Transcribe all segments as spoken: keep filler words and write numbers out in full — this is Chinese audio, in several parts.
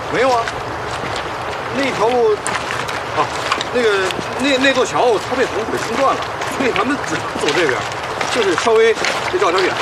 没有啊，那条路啊，那个那那座桥它被洪水冲断了，所以咱们只能走这边，就是稍微得绕点远。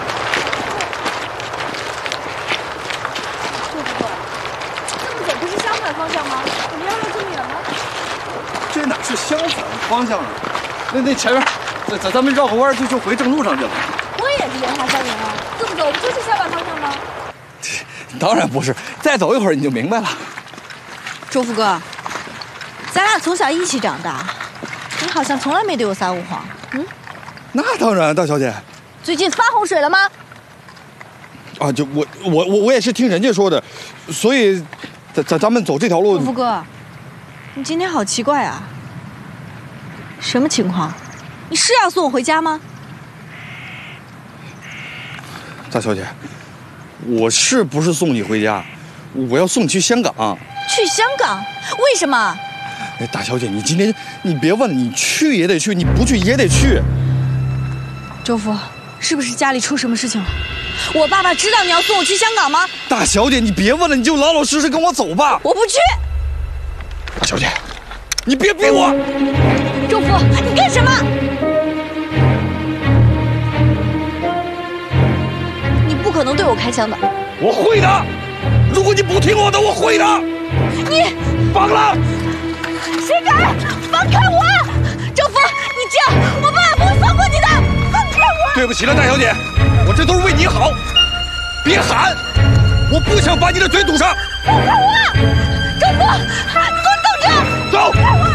这不对，这么走不是相反方向吗？我们要绕这么远吗？ 这哪是相反方向啊？那那前面，咱咱咱们绕个弯就就回正路上去了。 我也是沿海山林啊，这么走不就是相反方向吗？ 当然不是，再走一会儿你就明白了。 周福哥，咱俩从小一起长大，你好像从来没对我撒过谎。嗯， 那当然，大小姐。 最近发洪水了吗？ 啊，就我我我我也是听人家说的，所以咱咱咱们走这条路。 周福哥，你今天好奇怪啊！什么情况？你是要送我回家吗？ 大小姐，我是不是送你回家？我要送你去香港。 去香港？为什么？ 哎，大小姐，你今天你别问了，你去也得去，你不去也得去。 周福，是不是家里出什么事情了？我爸爸知道你要送我去香港吗？ 大小姐，你别问了，你就老老实实跟我走吧。 我不去。 大小姐，你别逼我。 周福，你干什么？你不可能对我开枪的。 我会的，如果你不听我的，我会的。 你放了！ 谁敢？放开我！周福，你这样，我爸爸不会放过你的。放开我！ 对不起了，大小姐，我这都是为你好。别喊，我不想把你的嘴堵上。 放开我！周福，你给我等着！ 走！ 放开我！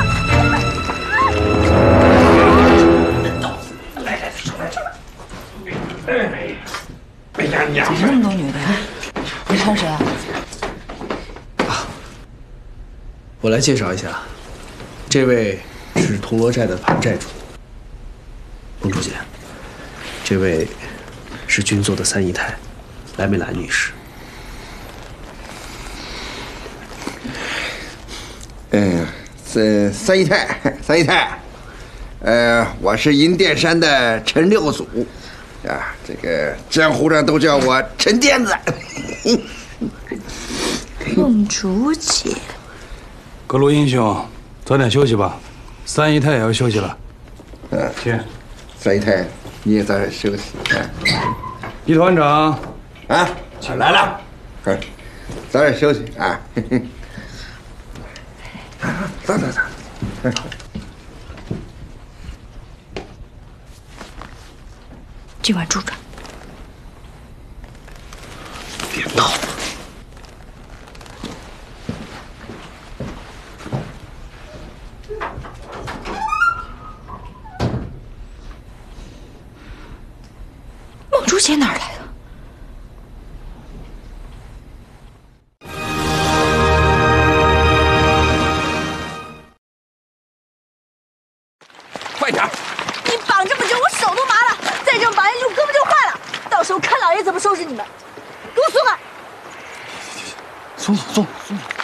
来来来，来这儿。哎呀呀！ 怎么那么多女的呀？你看谁啊？ 啊，我来介绍一下，这位是铜锣寨的潘寨主，公主姐，这位是军座的三姨太，来美兰女士。 嗯，三三姨太，三姨太，呃，我是银殿山的陈六祖，啊，这个江湖上都叫我陈癫子。 公主姐， 各路英雄，早点休息吧，三姨太也要休息了。 嗯， 请。 三姨太，你也早点休息。 一团长， 啊，来了，快，早点休息啊。走走走。 今晚住这。 别闹！ 梦竹姐哪儿来的？ 快点！ 你绑这么久，我手都麻了。再这么绑下去，我胳膊就坏了。到时候看老爷怎么收拾你们。给我松开！ 松松松松。